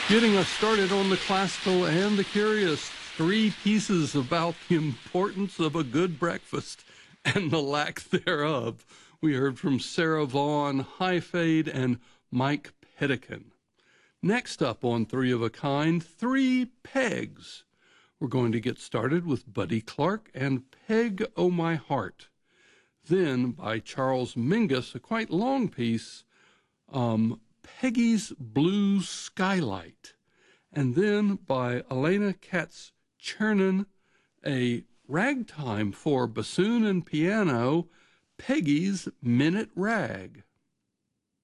Getting us started on the classical and the curious, three pieces about the importance of a good breakfast and the lack thereof. We heard from Sarah Vaughan, High Fade, and Mike Pettican. Next up on Three of a Kind, Three Pegs. We're going to get started with Buddy Clark and Peg O' My Heart. Then by Charles Mingus, a quite long piece, Peggy's Blue Skylight. And then by Elena Katz-Chernin, a ragtime for bassoon and piano, Peggy's Minute Rag.